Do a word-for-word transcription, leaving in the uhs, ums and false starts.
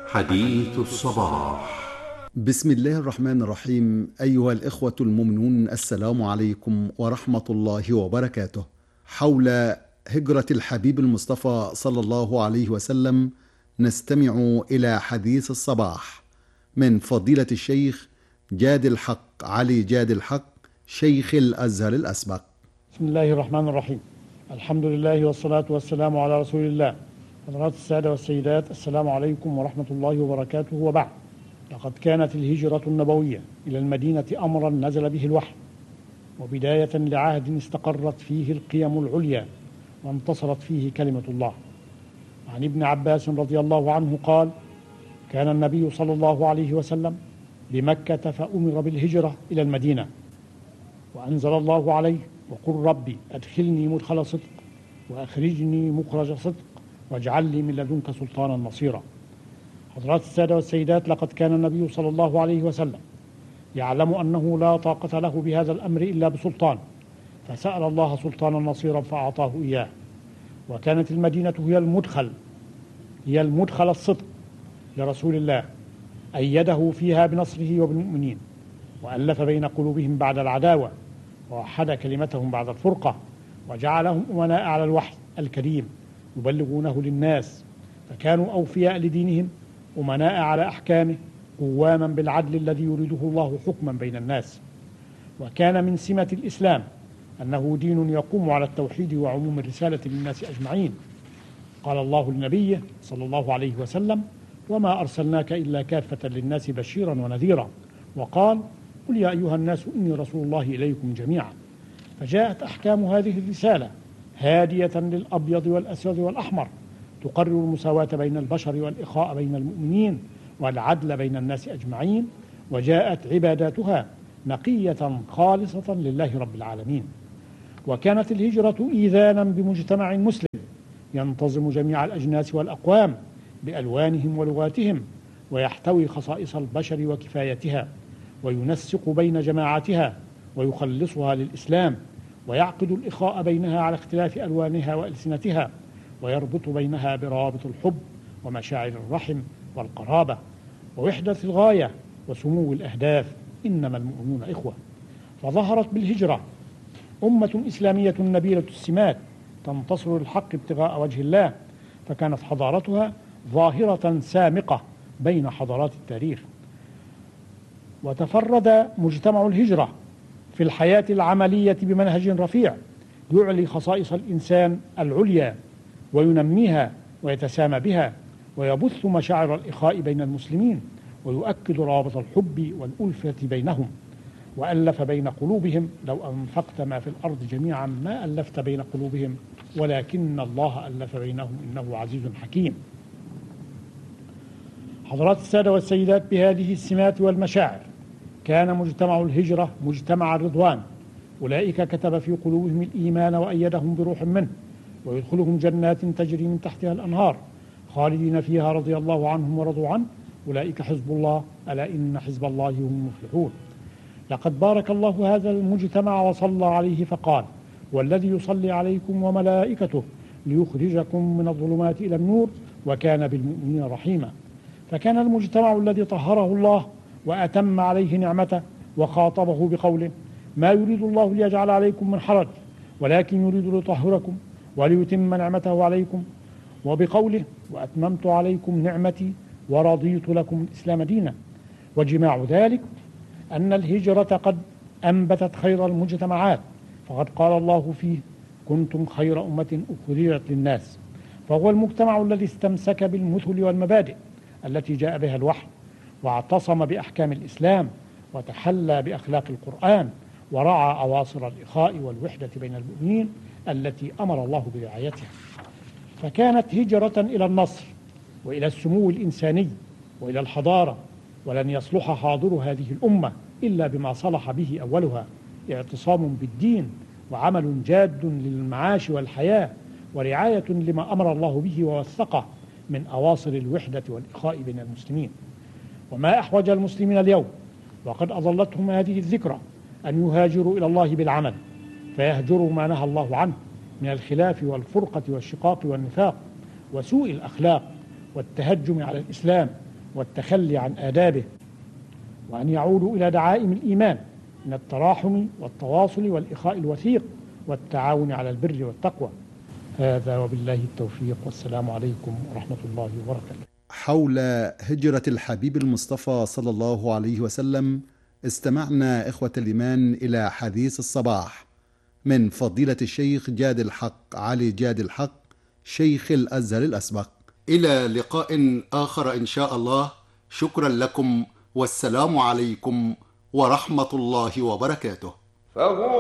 حديث الصباح. بسم الله الرحمن الرحيم. أيها الإخوة المؤمنون، السلام عليكم ورحمة الله وبركاته. حول هجرة الحبيب المصطفى صلى الله عليه وسلم نستمع إلى حديث الصباح من فضيلة الشيخ جاد الحق علي جاد الحق، شيخ الأزهر الأسبق. بسم الله الرحمن الرحيم. الحمد لله والصلاة والسلام على رسول الله. حضرات السادة والسيدات، السلام عليكم ورحمة الله وبركاته، وبعد. لقد كانت الهجرة النبوية إلى المدينة أمرا نزل به الوحي، وبداية لعهد استقرت فيه القيم العليا وانتصرت فيه كلمة الله. عن ابن عباس رضي الله عنه قال: كان النبي صلى الله عليه وسلم بمكة فأمر بالهجرة إلى المدينة، وأنزل الله عليه: وقل ربي أدخلني مدخل صدق وأخرجني مخرج صدق واجعل لي من لدنك سلطانا نصيرا. حضرات السادة والسيدات، لقد كان النبي صلى الله عليه وسلم يعلم أنه لا طاقة له بهذا الأمر إلا بسلطان، فسأل الله سلطانا نصيرا فأعطاه إياه. وكانت المدينة هي المدخل هي المدخل الصدق لرسول الله، أيده فيها بنصره وبالمؤمنين، وألف بين قلوبهم بعد العداوة، ووحد كلمتهم بعد الفرقة، وجعلهم أمناء على الوحي الكريم يبلغونه للناس، فكانوا أوفياء لدينهم، أمناء على أحكامه، قواما بالعدل الذي يريده الله حكما بين الناس. وكان من سمة الإسلام أنه دين يقوم على التوحيد وعموم الرسالة للناس أجمعين. قال الله لنبيه صلى الله عليه وسلم: وما أرسلناك إلا كافة للناس بشيرا ونذيرا. وقال: قل يا أيها الناس إني رسول الله إليكم جميعا. فجاءت أحكام هذه الرسالة هادية للأبيض والأسود والأحمر، تقرر المساواة بين البشر والإخاء بين المؤمنين والعدل بين الناس أجمعين. وجاءت عباداتها نقية خالصة لله رب العالمين. وكانت الهجرة إيذانا بمجتمع مسلم ينتظم جميع الأجناس والأقوام بألوانهم ولغاتهم، ويحتوي خصائص البشر وكفايتها، وينسق بين جماعتها ويخلصها للإسلام، ويعقد الإخاء بينها على اختلاف ألوانها وألسنتها، ويربط بينها برابط الحب ومشاعر الرحم والقرابة ووحدة الغاية وسمو الأهداف. إنما المؤمنون إخوة. فظهرت بالهجرة أمة إسلامية نبيلة السمات تنتصر للحق ابتغاء وجه الله، فكانت حضارتها ظاهرة سامقة بين حضارات التاريخ. وتفرد مجتمع الهجرة في الحياة العملية بمنهج رفيع يعلي خصائص الإنسان العليا وينميها ويتسامى بها، ويبث مشاعر الإخاء بين المسلمين، ويؤكد روابط الحب والألفة بينهم، وألف بين قلوبهم. لو أنفقت ما في الأرض جميعا ما ألفت بين قلوبهم ولكن الله ألف بينهم إنه عزيز حكيم. حضرات السادة والسيدات، بهذه السمات والمشاعر كان مجتمع الهجرة مجتمع الرضوان. أولئك كتب في قلوبهم الإيمان وأيدهم بروح منه، ويدخلهم جنات تجري من تحتها الأنهار خالدين فيها رضي الله عنهم ورضوا عنه، أولئك حزب الله، ألا إن حزب الله هم المفلحون. لقد بارك الله هذا المجتمع وصلى عليه فقال: والذي يصلي عليكم وملائكته ليخرجكم من الظلمات إلى النور وكان بالمؤمنين رحيما. فكان المجتمع الذي طهره الله وأتم عليه نعمته وخاطبه بقوله: ما يريد الله ليجعل عليكم من حرج ولكن يريد ليطهركم وليتم نعمته عليكم، وبقوله: وأتممت عليكم نعمتي ورضيت لكم الإسلام دينا. وجماع ذلك أن الهجرة قد أنبتت خير المجتمعات، فقد قال الله فيه: كنتم خير أمة أخرجت للناس. فهو المجتمع الذي استمسك بالمثل والمبادئ التي جاء بها الوحي، واعتصم بأحكام الإسلام، وتحلى بأخلاق القرآن، ورعى أواصر الإخاء والوحدة بين المؤمنين التي أمر الله برعايتها. فكانت هجرة إلى النصر وإلى السمو الإنساني وإلى الحضارة. ولن يصلح حاضر هذه الأمة إلا بما صلح به أولها: اعتصام بالدين، وعمل جاد للمعاش والحياة، ورعاية لما أمر الله به ووثقه من أواصر الوحدة والإخاء بين المسلمين. وما أحوج المسلمين اليوم وقد أظلتهم هذه الذكرى أن يهاجروا إلى الله بالعمل، فيهجروا ما نهى الله عنه من الخلاف والفرقة والشقاق والنفاق وسوء الأخلاق والتهجم على الإسلام والتخلي عن آدابه، وأن يعودوا إلى دعائم الإيمان من التراحم والتواصل والإخاء الوثيق والتعاون على البر والتقوى. هذا وبالله التوفيق، والسلام عليكم ورحمة الله وبركاته. حول هجرة الحبيب المصطفى صلى الله عليه وسلم استمعنا إخوة الإيمان إلى حديث الصباح من فضيلة الشيخ جاد الحق علي جاد الحق شيخ الأزهر الأسبق. إلى لقاء آخر إن شاء الله. شكرا لكم، والسلام عليكم ورحمة الله وبركاته.